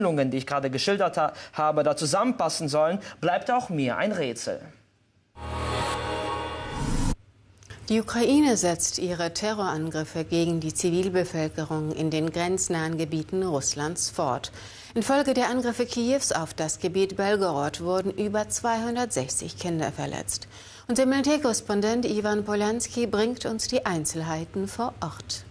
Die ich gerade geschildert habe, da zusammenpassen sollen, bleibt auch mir ein Rätsel. Die Ukraine setzt ihre Terrorangriffe gegen die Zivilbevölkerung in den grenznahen Gebieten Russlands fort. Infolge der Angriffe Kiews auf das Gebiet Belgorod wurden über 260 Kinder verletzt. Unser Militärkorrespondent Ivan Polanski bringt uns die Einzelheiten vor Ort.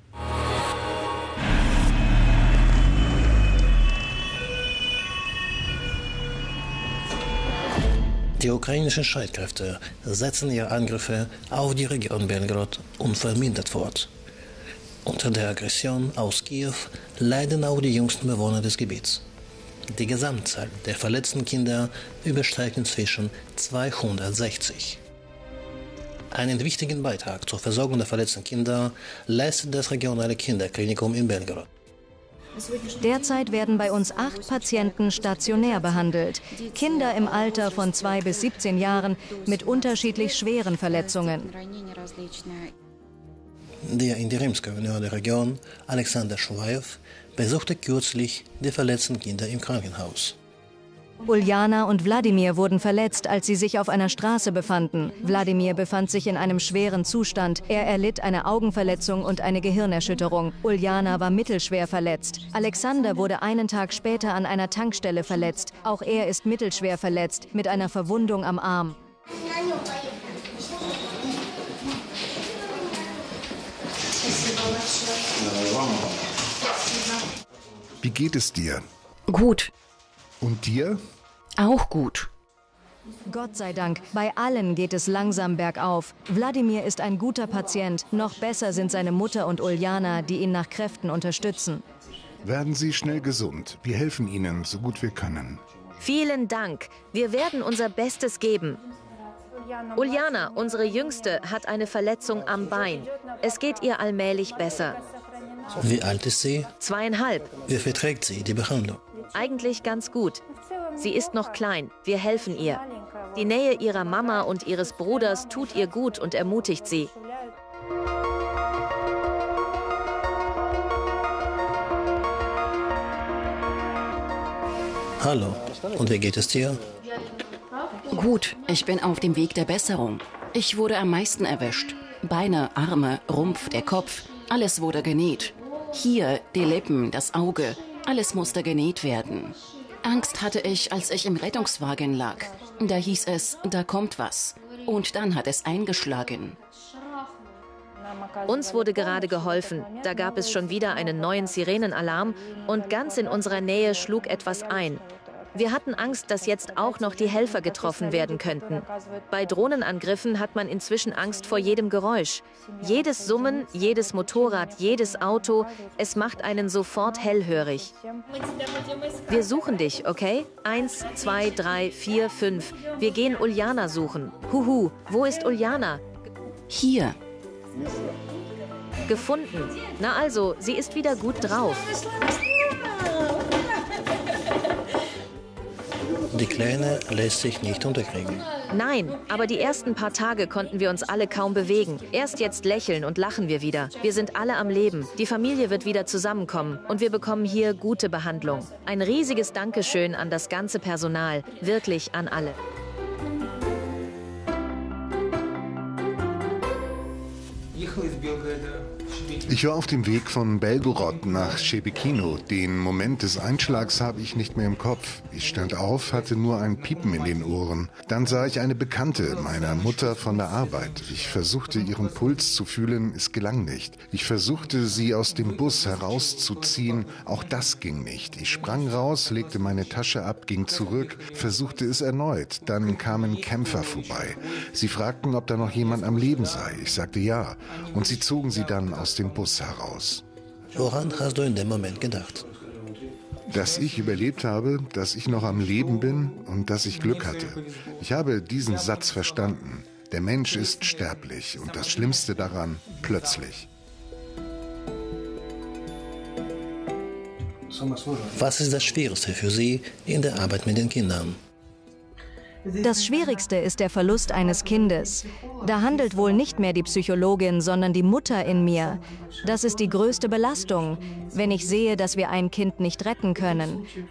Die ukrainischen Streitkräfte setzen ihre Angriffe auf die Region Belgorod unvermindert fort. Unter der Aggression aus Kiew leiden auch die jüngsten Bewohner des Gebiets. Die Gesamtzahl der verletzten Kinder übersteigt inzwischen 260. Einen wichtigen Beitrag zur Versorgung der verletzten Kinder leistet das regionale Kinderklinikum in Belgorod. Derzeit werden bei uns 8 Patienten stationär behandelt. Kinder im Alter von 2 bis 17 Jahren mit unterschiedlich schweren Verletzungen. Der Interimsgouverneur der Region, Alexander Schuwajew, besuchte kürzlich die verletzten Kinder im Krankenhaus. Uljana und Wladimir wurden verletzt, als sie sich auf einer Straße befanden. Wladimir befand sich in einem schweren Zustand. Er erlitt eine Augenverletzung und eine Gehirnerschütterung. Uljana war mittelschwer verletzt. Alexander wurde einen Tag später an einer Tankstelle verletzt. Auch er ist mittelschwer verletzt, mit einer Verwundung am Arm. Wie geht es dir? Gut. Und dir? Auch gut. Gott sei Dank, bei allen geht es langsam bergauf. Wladimir ist ein guter Patient. Noch besser sind seine Mutter und Uljana, die ihn nach Kräften unterstützen. Werden Sie schnell gesund. Wir helfen Ihnen, so gut wir können. Vielen Dank. Wir werden unser Bestes geben. Uljana, unsere Jüngste, hat eine Verletzung am Bein. Es geht ihr allmählich besser. Wie alt ist sie? 2,5. Wie verträgt sie die Behandlung? Eigentlich ganz gut. Sie ist noch klein. Wir helfen ihr. Die Nähe ihrer Mama und ihres Bruders tut ihr gut und ermutigt sie. Hallo, und wie geht es dir? Gut, ich bin auf dem Weg der Besserung. Ich wurde am meisten erwischt. Beine, Arme, Rumpf, der Kopf, alles wurde genäht. Hier, die Lippen, das Auge, alles musste genäht werden. Angst hatte ich, als ich im Rettungswagen lag. Da hieß es, da kommt was. Und dann hat es eingeschlagen. Uns wurde gerade geholfen. Da gab es schon wieder einen neuen Sirenenalarm und ganz in unserer Nähe schlug etwas ein. Wir hatten Angst, dass jetzt auch noch die Helfer getroffen werden könnten. Bei Drohnenangriffen hat man inzwischen Angst vor jedem Geräusch. Jedes Summen, jedes Motorrad, jedes Auto, es macht einen sofort hellhörig. Wir suchen dich, okay? 1, 2, 3, 4, 5. Wir gehen Uljana suchen. Huhu, wo ist Uljana? Hier. Gefunden. Na also, sie ist wieder gut drauf. Die Kleine lässt sich nicht unterkriegen. Nein, aber die ersten paar Tage konnten wir uns alle kaum bewegen. Erst jetzt lächeln und lachen wir wieder. Wir sind alle am Leben. Die Familie wird wieder zusammenkommen und wir bekommen hier gute Behandlung. Ein riesiges Dankeschön an das ganze Personal, wirklich an alle. Ich war auf dem Weg von Belgorod nach Szebekino. Den Moment des Einschlags habe ich nicht mehr im Kopf. Ich stand auf, hatte nur ein Piepen in den Ohren. Dann sah ich eine Bekannte, meiner Mutter von der Arbeit. Ich versuchte, ihren Puls zu fühlen, es gelang nicht. Ich versuchte, sie aus dem Bus herauszuziehen, auch das ging nicht. Ich sprang raus, legte meine Tasche ab, ging zurück, versuchte es erneut. Dann kamen Kämpfer vorbei. Sie fragten, ob da noch jemand am Leben sei. Ich sagte ja. Und sie zogen sie dann aus dem Bus heraus. Woran hast du in dem Moment gedacht? Dass ich überlebt habe, dass ich noch am Leben bin und dass ich Glück hatte. Ich habe diesen Satz verstanden. Der Mensch ist sterblich und das Schlimmste daran, plötzlich. Was ist das Schwierigste für Sie in der Arbeit mit den Kindern? Das Schwierigste ist der Verlust eines Kindes. Da handelt wohl nicht mehr die Psychologin, sondern die Mutter in mir. Das ist die größte Belastung, wenn ich sehe, dass wir ein Kind nicht retten können.